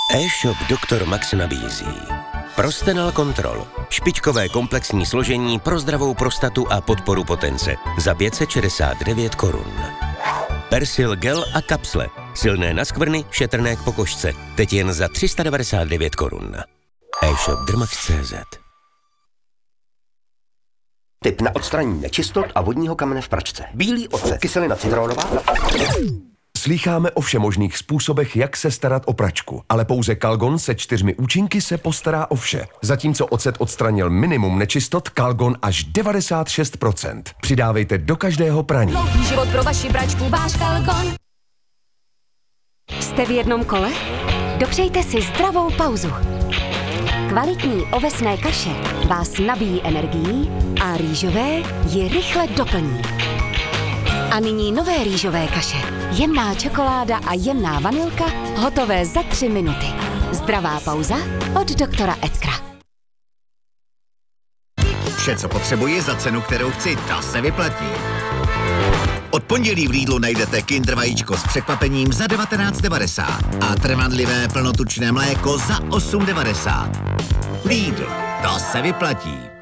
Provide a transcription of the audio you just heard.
E-shop Dr. Max nabízí Prostenal Control. Špičkové komplexní složení pro zdravou prostatu a podporu potence za 569 korun. Persil gel a kapsle. Silné na skvrny, šetrné k pokožce. Teď jen za 399 korun. E-shop Drmax.cz. Tip na odstranění nečistot a vodního kamene v pračce. Bílý ocet, kyselina citronová. Slýcháme o všemožných způsobech, jak se starat o pračku, ale pouze Calgon se 4 účinky se postará o vše. Zatímco ocet odstranil minimum nečistot, Calgon až 96%. Přidávejte do každého praní. Dlouhý život pro vaši pračku, váš Calgon. Jste v jednom kole? Dopřejte si zdravou pauzu. Kvalitní ovesné kaše vás nabíjí energií a rýžové ji rychle doplní. A nyní nové rýžové kaše. Jemná čokoláda a jemná vanilka, hotové za 3 minuty. Zdravá pauza od doktora Edkra. Vše, co potřebuji za cenu, kterou chci, ta se vyplatí. Od pondělí v Lidlu najdete Kinder vajíčko s překvapením za 19,90 a trvanlivé plnotučné mléko za 8,90. Lidl, to se vyplatí.